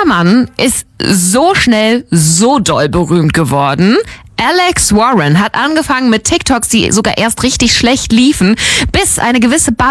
Dieser Mann ist so schnell, so doll berühmt geworden. Alex Warren hat angefangen mit TikToks, die sogar erst richtig schlecht liefen, bis eine gewisse